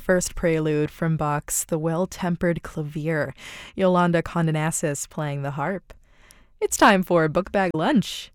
first prelude from Bach's The Well-Tempered Clavier, Yolanda Condenassis playing the harp. It's time for Book Bag Lunch.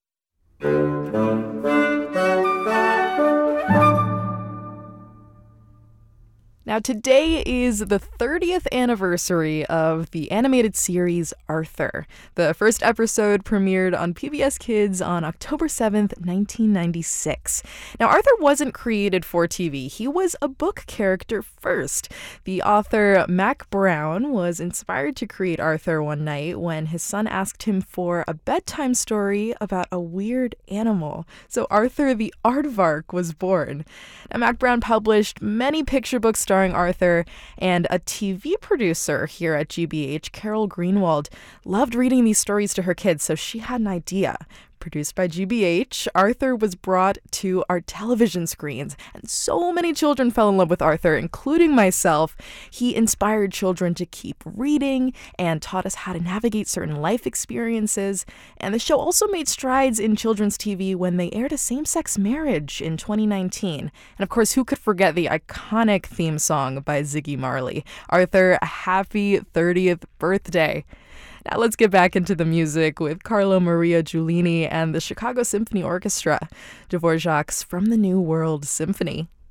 Now, today is the 30th anniversary of the animated series Arthur. The first episode premiered on PBS Kids on October 7th, 1996. Now, Arthur wasn't created for TV. He was a book character first. The author, Mac Brown, was inspired to create Arthur one night when his son asked him for a bedtime story about a weird animal. So Arthur the Aardvark was born. Now, Mac Brown published many picture books starring Arthur, and a TV producer here at GBH, Carol Greenwald, loved reading these stories to her kids, so she had an idea. Produced by GBH, Arthur was brought to our television screens, and so many children fell in love with Arthur, including myself. He inspired children to keep reading and taught us how to navigate certain life experiences. And the show also made strides in children's TV when they aired a same-sex marriage in 2019. And of course, who could forget the iconic theme song by Ziggy Marley, Arthur, a happy 30th birthday. Now let's get back into the music with Carlo Maria Giulini and the Chicago Symphony Orchestra, Dvorak's From the New World Symphony.